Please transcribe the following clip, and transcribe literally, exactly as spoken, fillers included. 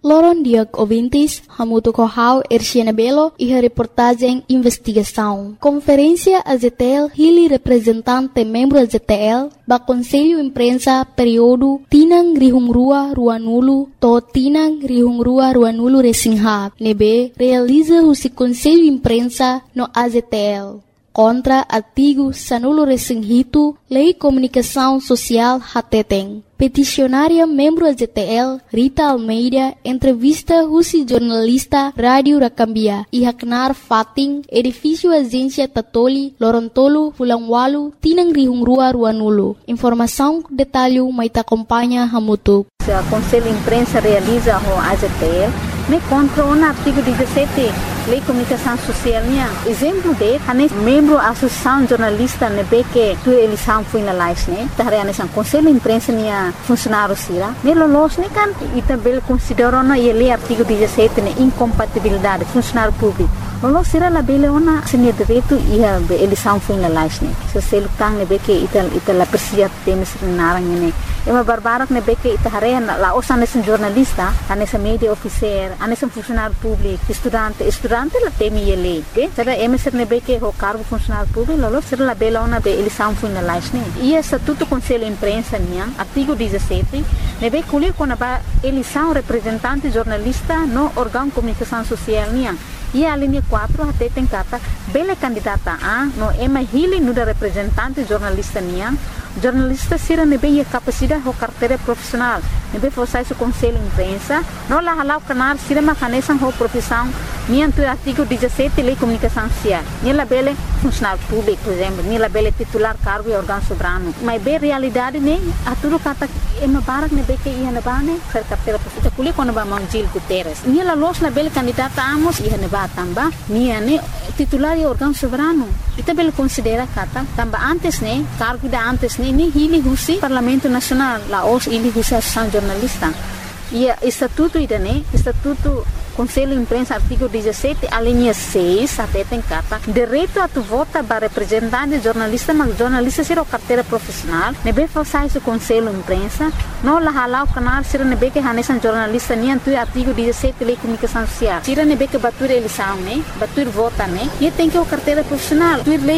Loron dia ouvintes, Hamuto Kohau, Erciana Belo e a reportagem Investigação. Conferência A Z T L, Hili representante membro A Z T L, ba Conselho Imprensa período Tinang Rihungrua Ruanulu, to Tinang Rihungrua Ruanulu Resingha, nebe realiza o Conselho Imprensa no A Z T L. Contra artigo Sanulo Resinghito, Lei Comunicação Social Hateteng. Peticionária membro A Z T L, Rita Almeida, entrevista Rusi jornalista Rádio Rakambia e Haknar Fating, edifício Agência Tatoli, Lorontolo, Fulangwalu, Tinang Rihungrua Ruanulu. Informação, detalhe, maita acompanha Hamutu. O Conselho Imprensa realiza o A Z T L, me contra o artigo dezessete, Lei Comunicação Social. Exemplo de, ane membro Associação Jornalista nebe que tu eleição foi na live, né? Tahre ane sang Conselho Imprensa nia funcionário sira. Ne lolos ne kan itabel considero na ele artigo dezessete ne incompatibilidade funcionário público. Lolos sira la bele ona senia direito ia eleição foi na live, né? So selu tang nebe que ital ital la persia temes narang ne. Ema barbarak nebe que itahare la osan nesen jornalista, ane sa media officer, ane sa funcionário público, estudante, estudante la temi ele, okay? Sera ema ser nebe que o cargo funcionário público, lolos sira la bele ona be eleição foi na live, né? E estatuto Conselho Imprensa nia, artigo dezessete, nebe kulir kona ba eleição representante jornalista no órgão comunicação social nia. E a linha quatro até tem kata bele candidata a no ema hili nuda representante jornalista nia. Jornalista sira nebe ia capacidade ho carteira profissional. Nebe fosse o Conselho Imprensa, no la halau canar sira macanesan ho profissão nia tu artigo dezessete Lei Comunicação Social. Nia la bele funcionário público, por exemplo, nia la bele titular cargo e órgão soberano. Mas be realidade ne a tudo kata ema barak nebe que ia na bane ser carteira profissional. Kuli quando ba Mangil Guterres. Nia la los na bele candidata amos ia na ba tamba nia ne titular e órgão soberano. Ita bele considera kata tamba antes ne cargo da antes ne ni hili husi Parlamento Nacional la os hili husi Associação Jornalista. E estatuto idane estatuto Conselho Imprensa artigo dezessete a linha seis até tem kata direito a tu vota para representante jornalista mas jornalista ser o carteira profissional nebe fazai o Conselho Imprensa no la halau canal sira nebe que hanesan jornalista ni antu artigo dezessete Lei Comunicação Social sira nebe que batur eleição né batur vota né e tem que o carteira profissional tu